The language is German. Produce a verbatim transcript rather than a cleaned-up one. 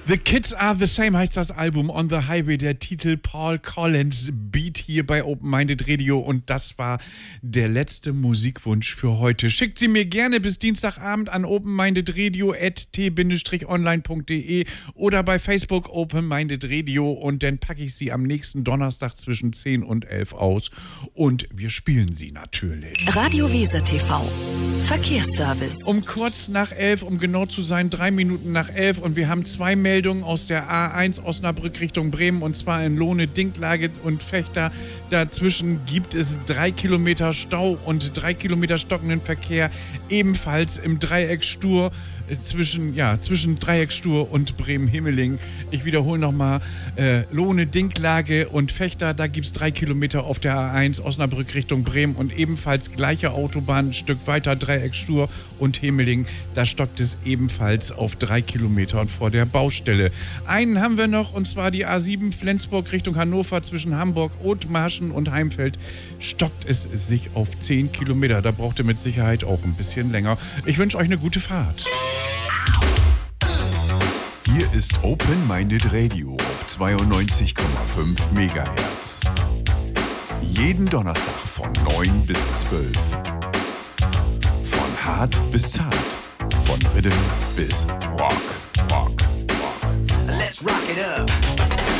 The Kids Are The Same heißt das Album, On The Highway, der Titel Paul Collins Beat hier bei Open Minded Radio und das war der letzte Musikwunsch für heute. Schickt sie mir gerne bis Dienstagabend an openmindedradio at t online punkt de oder bei Facebook Open Minded Radio und dann packe ich sie am nächsten Donnerstag zwischen zehn und elf aus und wir spielen sie natürlich. Radio Weser T V Verkehrsservice. Um kurz nach elf, um genau zu sein, drei Minuten nach elf und wir haben zwei Meldungen aus der A eins Osnabrück Richtung Bremen und zwar in Lohne, Dinklage und Vechta. Dazwischen gibt es drei Kilometer Stau und drei Kilometer stockenden Verkehr, ebenfalls im Dreieck Stur. Zwischen, ja, zwischen Dreieckstur und Bremen-Himmeling. Ich wiederhole nochmal, äh, Lohne, Dinklage und Vechta, da gibt es drei Kilometer auf der A eins Osnabrück Richtung Bremen und ebenfalls gleiche Autobahn, ein Stück weiter Dreieckstur und Himmeling, da stockt es ebenfalls auf drei Kilometern vor der Baustelle. Einen haben wir noch und zwar die A sieben Flensburg Richtung Hannover zwischen Hamburg, Othmarschen und Heimfeld stockt es sich auf zehn Kilometer. Da braucht ihr mit Sicherheit auch ein bisschen länger. Ich wünsche euch eine gute Fahrt. Hier ist Open Minded Radio auf zweiundneunzig Komma fünf Megahertz. Jeden Donnerstag von neun bis zwölf. Von hart bis zart. Von Rhythm bis Rock. Rock, Rock. Let's rock it up.